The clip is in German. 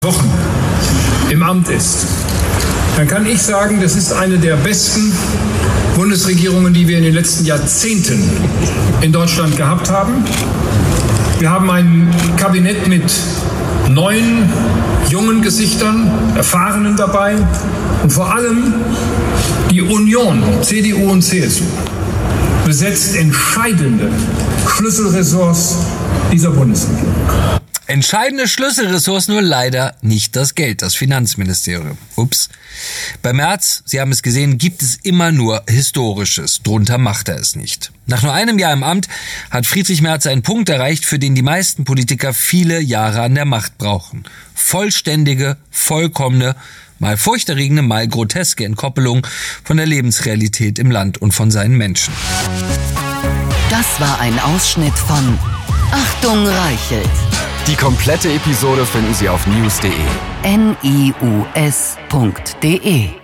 Wochen im Amt ist, dann kann ich sagen, das ist eine der besten Bundesregierungen, die wir in den letzten Jahrzehnten in Deutschland gehabt haben. Wir haben ein Kabinett mit neuen, jungen Gesichtern, Erfahrenen dabei und vor allem die Union, CDU und CSU, besetzt entscheidende Schlüsselressorts dieser Bundesregierung. Entscheidende Schlüsselressource, nur leider nicht das Geld, das Finanzministerium. Ups. Bei Merz, Sie haben es gesehen, gibt es immer nur Historisches. Drunter macht er es nicht. Nach nur einem Jahr im Amt hat Friedrich Merz einen Punkt erreicht, für den die meisten Politiker viele Jahre an der Macht brauchen. Vollständige, vollkommene, mal furchterregende, mal groteske Entkoppelung von der Lebensrealität im Land und von seinen Menschen. Das war ein Ausschnitt von Achtung Reichelt. Die komplette Episode finden Sie auf news.de. NIUS.de